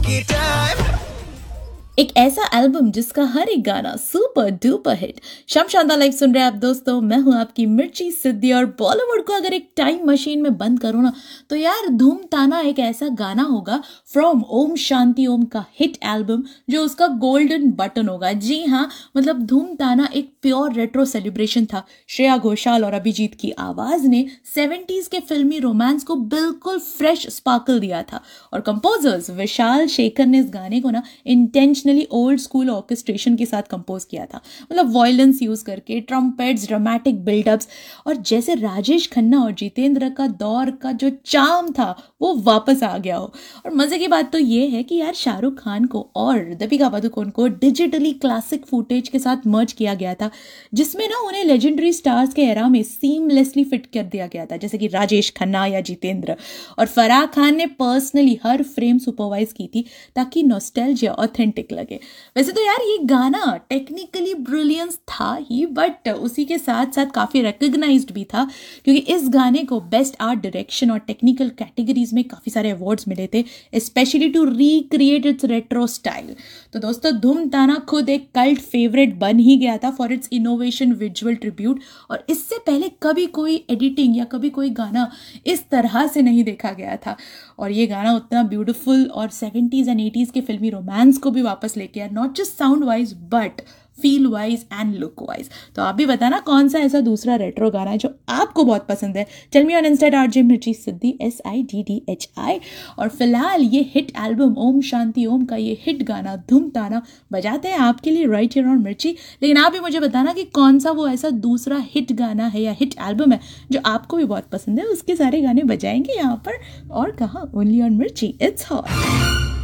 एक ऐसा एल्बम जिसका हर एक गाना सुपर डुपर हिट। शम शानदार लाइफ सुन रहे हैं आप दोस्तों, मैं हूं आपकी मिर्ची सिद्धि। और बॉलीवुड को अगर एक टाइम मशीन में बंद करो ना, तो यार धूम ताना एक ऐसा गाना होगा फ्रॉम ओम शांति ओम का हिट एल्बम, जो उसका गोल्डन बटन होगा। जी हाँ, मतलब धूम ताना एक प्योर रेट्रो सेलिब्रेशन था। श्रेया घोषाल और अभिजीत की आवाज ने 70s के फिल्मी रोमांस को बिल्कुल फ्रेश स्पार्कल दिया था। और कंपोजर्स विशाल शेखर ने इस गाने को ना इंटेंशनली ओल्ड स्कूल ऑर्केस्ट्रेशन के साथ कंपोज किया था। मतलब वायलेंस यूज करके, ट्रम्पेट्स, ड्रामेटिक बिल्डअप्स, और जैसे राजेश खन्ना और जितेंद्र का दौर का जो चार्म था वो वापस आ गया हो। और मजे की बात तो ये है कि यार शाहरुख खान को और दीपिका पादुकोण को डिजिटली क्लासिक फुटेज के साथ मर्ज किया गया था, जिसमें ना उन्हें लेजेंडरी स्टार्स के एरा में सीमलेसली फिट कर दिया गया था, जैसे कि राजेश खन्ना या जितेंद्र। और फराह खान ने पर्सनली हर फ्रेम सुपरवाइज की थी ताकि नॉस्टैल्जिया ऑथेंटिक लगे। वैसे तो यार ये गाना टेक्निकली ब्रिलियंस था ही, बट उसी के साथ साथ काफी रिकॉग्नाइज्ड भी था, क्योंकि इस गाने को बेस्ट आर्ट डायरेक्शन और टेक्निकल कैटेगरीज में काफी सारे अवार्ड्स मिले थे, specially to recreate it's retro style. तो दोस्तों, धूम ताना खुद एक कल्ट फेवरेट बन ही गया था for its innovation visual tribute. और इससे पहले कभी कोई एडिटिंग या कभी कोई गाना इस तरह से नहीं देखा गया था। और ये गाना उतना ब्यूटीफुल और 70s एंड 80s के फिल्मी रोमांस को भी वापस लेके आया, not just sound wise but feel wise and look wise. तो आप भी बताना कौन सा ऐसा दूसरा रेट्रो गाना है जो आपको बहुत पसंद है। Tell me on Insta RJ मिर्ची सिद्धि SIDDHI। और फिलहाल ये हिट एल्बम ओम शांति ओम का ये हिट गाना धूम ताना बजाते हैं आपके लिए राइट हियर ऑन मिर्ची। लेकिन आप भी मुझे बताना कि कौन सा वो ऐसा दूसरा हिट गाना है या हिट एल्बम है जो आपको भी बहुत पसंद है। उसके सारे गाने बजाएंगे यहाँ पर और कहाँ, ओनली ऑन मिर्ची, इट्स हॉट।